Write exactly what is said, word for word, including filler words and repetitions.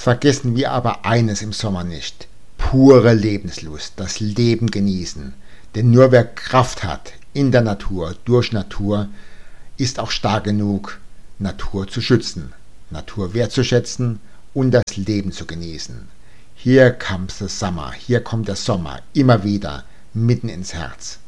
Vergessen wir aber eines im Sommer nicht: pure Lebenslust, das Leben genießen. Denn nur wer Kraft hat, in der Natur, durch Natur, ist auch stark genug, Natur zu schützen, Natur wertzuschätzen und das Leben zu genießen. Hier comes the summer, hier kommt der Sommer, immer wieder, mitten ins Herz.